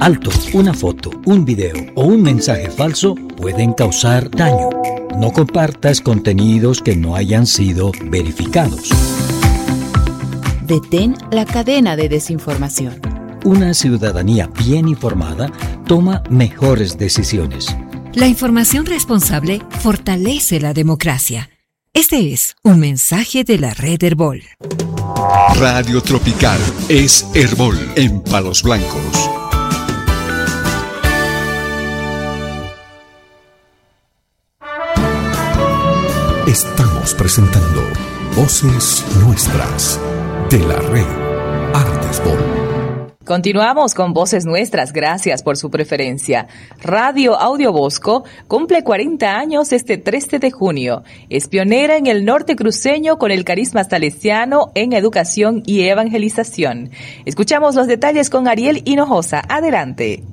Alto, una foto, un video o un mensaje falso pueden causar daño. No compartas contenidos que no hayan sido verificados. Detén la cadena de desinformación. Una ciudadanía bien informada toma mejores decisiones. La información responsable fortalece la democracia. Este es un mensaje de la Red Herbol. Radio Tropical es Herbol en Palos Blancos. Estamos presentando Voces Nuestras de la Red Artesbol. Continuamos con Voces Nuestras, gracias por su preferencia. Radio Audio Bosco cumple 40 años este 13 de junio. Es pionera en el norte cruceño con el carisma salesiano en educación y evangelización. Escuchamos los detalles con Ariel Hinojosa. Adelante.